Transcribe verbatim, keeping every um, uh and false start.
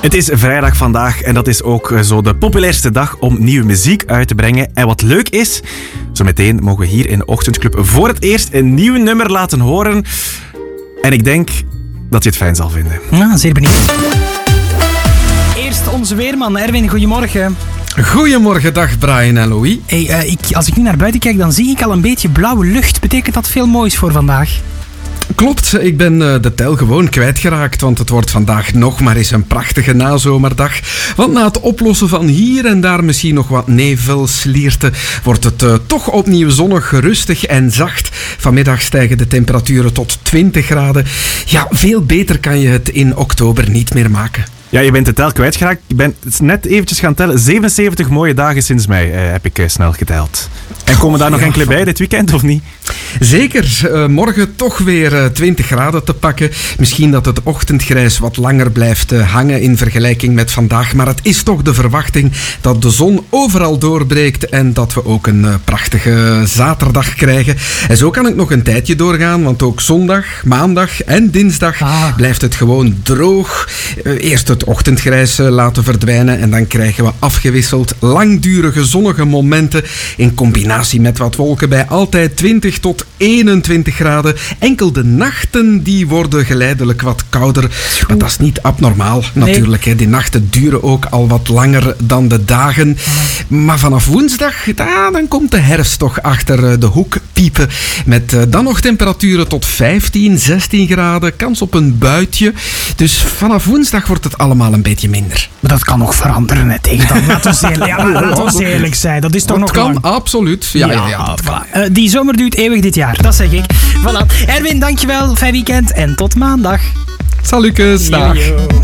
Het is vrijdag vandaag en dat is ook zo de populairste dag om nieuwe muziek uit te brengen. En wat leuk is, zometeen mogen we hier in de Ochtendclub voor het eerst een nieuw nummer laten horen. En ik denk dat je het fijn zal vinden. Ja, zeer benieuwd. Eerst onze weerman, Erwin, goedemorgen. Goedemorgen, dag Brian en Louis. Hey, uh, ik, als ik nu naar buiten kijk, dan zie ik al een beetje blauwe lucht. Betekent dat veel moois voor vandaag? Klopt, ik ben uh, de tel gewoon kwijtgeraakt, want het wordt vandaag nog maar eens een prachtige nazomerdag. Want na het oplossen van hier en daar misschien nog wat nevelslierten, wordt het uh, toch opnieuw zonnig, rustig en zacht. Vanmiddag stijgen de temperaturen tot twintig graden. Ja, veel beter kan je het in oktober niet meer maken. Ja, je bent de tel kwijtgeraakt. Ik ben net eventjes gaan tellen. zevenenzeventig mooie dagen sinds mei eh, heb ik eh, snel geteld. En komen daar nog ja, enkele bij dit weekend, of niet? Zeker. Uh, morgen toch weer uh, twintig graden te pakken. Misschien dat het ochtendgrijs wat langer blijft uh, hangen in vergelijking met vandaag. Maar het is toch de verwachting dat de zon overal doorbreekt en dat we ook een uh, prachtige zaterdag krijgen. En zo kan het nog een tijdje doorgaan, want ook zondag, maandag en dinsdag ah. blijft het gewoon droog. Uh, eerst het ochtendgrijs uh, laten verdwijnen en dan krijgen we afgewisseld langdurige zonnige momenten in combinatie met wat wolken bij altijd twintig tot eenentwintig graden. Enkel de nachten die worden geleidelijk wat kouder. Maar dat is niet abnormaal natuurlijk. Nee. Hè. Die nachten duren ook al wat langer dan de dagen. Maar vanaf woensdag, da, dan komt de herfst toch achter de hoek piepen. Met uh, dan nog temperaturen tot vijftien, zestien graden. Kans op een buitje. Dus vanaf woensdag wordt het allemaal een beetje minder. Maar dat kan nog veranderen, hè, tegen dan. Laten we eerlijk, ja, laten we eerlijk zijn. Dat is toch dat nog kan, lang. Absoluut. Ja, ja, ja, dat kan. Uh, die zomer duurt eeuwig dit jaar, dat zeg ik. Voilà. Erwin, dankjewel. Fijn weekend en tot maandag. Salukes, dag.